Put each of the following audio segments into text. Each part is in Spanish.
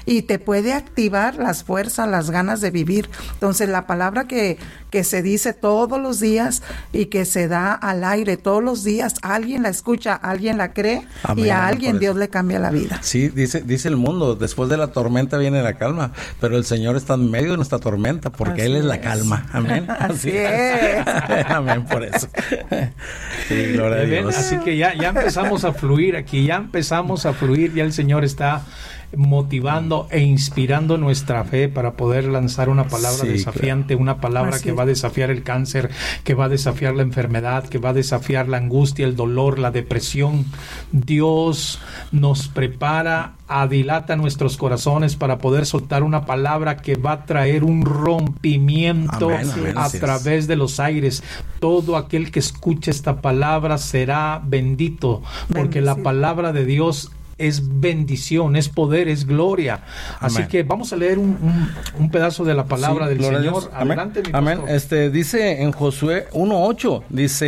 y te puede activar las fuerzas, las ganas de vivir. Entonces, la palabra que se dice todos los días y que se da al aire todos los días, alguien la escucha, alguien la cree. Amén, y a alguien Dios le cambia la vida. Sí, dice el mundo, después de la tormenta viene la calma, pero el Señor está en medio de nuestra tormenta porque Él es la calma. Amén. Así es. Amén por eso. Sí, gloria a Dios. Así que ya empezamos a fluir aquí, ya el Señor está motivando e inspirando nuestra fe para poder lanzar una palabra desafiante, claro. Una palabra así que va a desafiar el cáncer, que va a desafiar la enfermedad, que va a desafiar la angustia, el dolor, la depresión. Dios nos prepara, dilata nuestros corazones para poder soltar una palabra que va a traer un rompimiento a través de los aires. Todo aquel que escuche esta palabra será bendito, porque la palabra de Dios es bendición, es poder, es gloria. Así que vamos a leer un pedazo de la palabra del Señor. Adelante, mi pastor. Dice en Josué 1:8,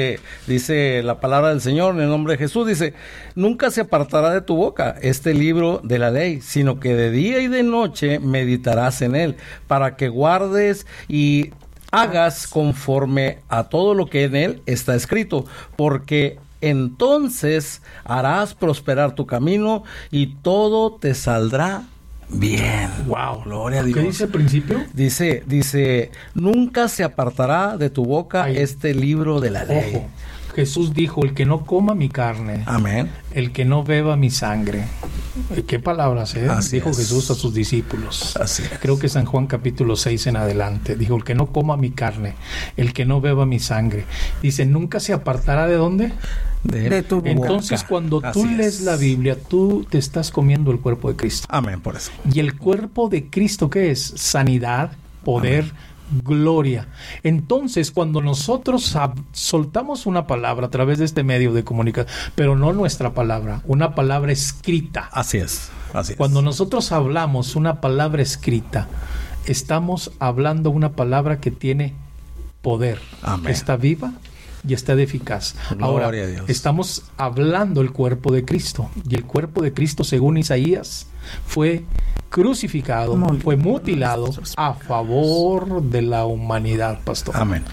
dice la palabra del Señor en el nombre de Jesús, dice: nunca se apartará de tu boca este libro de la ley, sino que de día y de noche meditarás en él, para que guardes y hagas conforme a todo lo que en él está escrito, porque entonces harás prosperar tu camino y todo te saldrá bien. Wow, gloria a Dios. ¿Qué dice el principio? Dice, nunca se apartará de tu boca este libro de la ley. Ojo, Jesús dijo: el que no coma mi carne, amén, el que no beba mi sangre. ¿Qué palabras, dijo es. Jesús a sus discípulos? Así es. Creo que San Juan capítulo 6 en adelante. Dijo: el que no coma mi carne, el que no beba mi sangre. Dice: nunca se apartará ¿de dónde? De tu boca. Entonces, cuando tú lees la Biblia, tú te estás comiendo el cuerpo de Cristo. Amén, por eso. ¿Y el cuerpo de Cristo qué es? Sanidad, poder, gloria. Entonces, cuando nosotros soltamos una palabra a través de este medio de comunicación, pero no nuestra palabra, una palabra escrita. Así es. Cuando nosotros hablamos una palabra escrita, estamos hablando una palabra que tiene poder, que está viva y está eficaz. Ahora, estamos hablando el cuerpo de Cristo, y el cuerpo de Cristo, según Isaías, fue crucificado, fue mutilado a favor de la humanidad, pastor. Amén.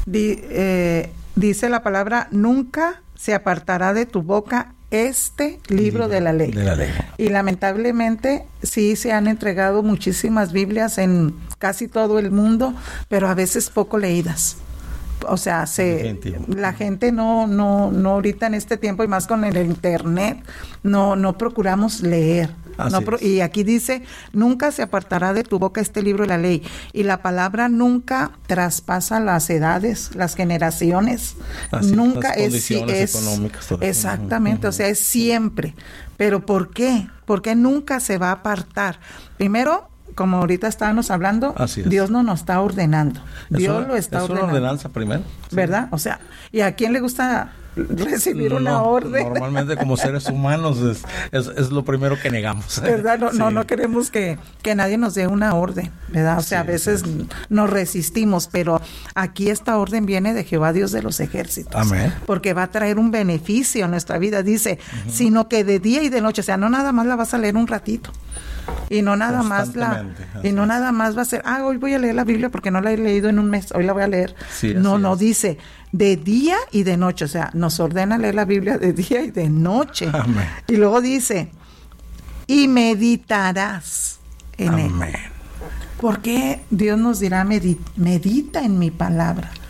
Dice la palabra: nunca se apartará de tu boca este libro de la ley. Y lamentablemente sí se han entregado muchísimas Biblias en casi todo el mundo, pero a veces poco leídas. O sea, la gente no ahorita en este tiempo, y más con el internet, no procuramos leer. Y aquí dice: nunca se apartará de tu boca este libro de la ley. Y la palabra nunca traspasa las edades, las generaciones. Nunca es económicas, exactamente, o sea, es siempre. Pero ¿por qué? Porque nunca se va a apartar. Primero, como ahorita estábamos hablando, Dios no nos está ordenando. Dios lo está ordenando. Es una ordenanza primero. ¿Verdad? O sea, ¿y a quién le gusta recibir una orden? Normalmente como seres humanos es lo primero que negamos. ¿Verdad? No queremos que nadie nos dé una orden, ¿verdad? O sea, a veces nos resistimos, pero aquí esta orden viene de Jehová Dios de los ejércitos. Amén. Porque va a traer un beneficio a nuestra vida, dice, sino que de día y de noche, o sea, no nada más la vas a leer un ratito. Y no nada más va a ser, hoy voy a leer la Biblia porque no la he leído en un mes, hoy la voy a leer. Dice de día y de noche, o sea, nos ordena leer la Biblia de día y de noche. Amén. Y luego dice: y meditarás en él. ¿Por qué Dios nos dirá medita en mi palabra?